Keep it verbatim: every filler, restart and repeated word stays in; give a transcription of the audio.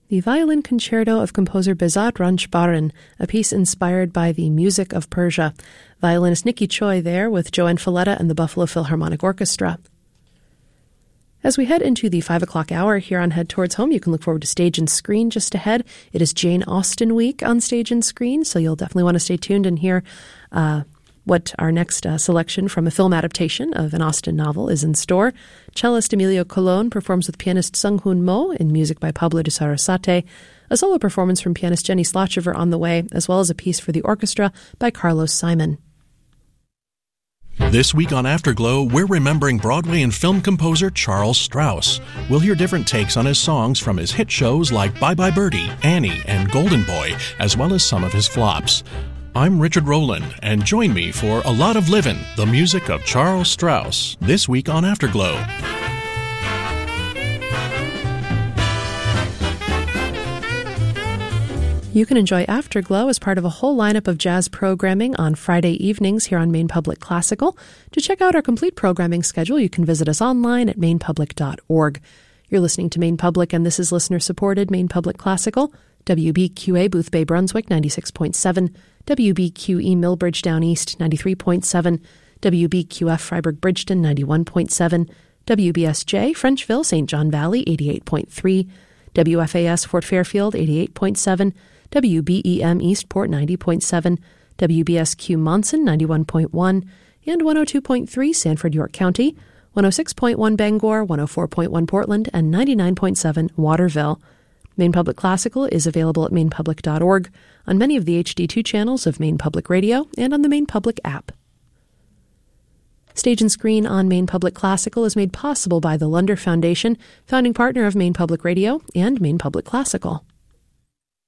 The Violin Concerto of composer Behzad Ranjbaran, a piece inspired by the music of Persia. Violinist Nikki Choi there with Joanne Falletta and the Buffalo Philharmonic Orchestra. As we head into the five o'clock hour here on Head Towards Home, you can look forward to Stage and Screen just ahead. It is Jane Austen week on Stage and Screen, so you'll definitely want to stay tuned and hear uh, what our next uh, selection from a film adaptation of an Austen novel is in store. Cellist Emilio Colon performs with pianist Sung Hoon Mo in music by Pablo de Sarasate, a solo performance from pianist Jenny Slotchever on the way, as well as a piece for the orchestra by Carlos Simon. This week on Afterglow, we're remembering Broadway and film composer Charles Strouse. We'll hear different takes on his songs from his hit shows like Bye Bye Birdie, Annie, and Golden Boy, as well as some of his flops. I'm Richard Rowland, and join me for A Lot of Livin', the music of Charles Strouse, this week on Afterglow. You can enjoy Afterglow as part of a whole lineup of jazz programming on Friday evenings here on Maine Public Classical. To check out our complete programming schedule, you can visit us online at maine public dot org. You're listening to Maine Public, and this is listener-supported Maine Public Classical, W B Q A Boothbay Brunswick ninety-six point seven, W B Q E Millbridge Down East ninety-three point seven, W B Q F Freiburg Bridgeton ninety-one point seven, W B S J Frenchville Saint John Valley eighty-eight point three, W F A S Fort Fairfield eighty-eight point seven, W B E M Eastport ninety point seven, W B S Q Monson ninety-one point one, and one oh two point three Sanford York County, one oh six point one Bangor, one oh four point one Portland, and ninety-nine point seven Waterville. Maine Public Classical is available at maine public dot org, on many of the H D two channels of Maine Public Radio, and on the Maine Public app. Stage and Screen on Maine Public Classical is made possible by the Lunder Foundation, founding partner of Maine Public Radio and Maine Public Classical.